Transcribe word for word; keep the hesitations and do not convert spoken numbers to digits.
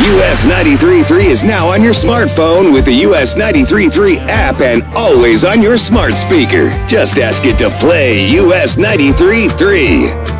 U S ninety-three point three is now on your smartphone with the U S ninety-three point three app and always on your smart speaker. Just ask it to play U S ninety-three point three.